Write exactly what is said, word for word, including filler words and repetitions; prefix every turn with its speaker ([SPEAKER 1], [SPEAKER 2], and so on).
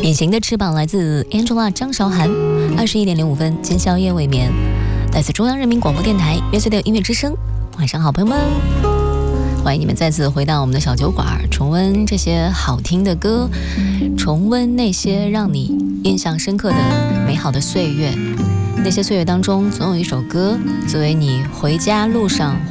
[SPEAKER 1] 隐形的翅膀来自 Angela 张韶涵，二十一点零五分，今宵夜未眠，来自中央人民广播电台乐岁的音乐之声。晚上好，朋友们，欢迎你们再次回到我们的小酒馆，重温这些好听的歌，重温那些让你印象深刻的美好的岁月。那些岁月当中，总有一首歌作为你回家路上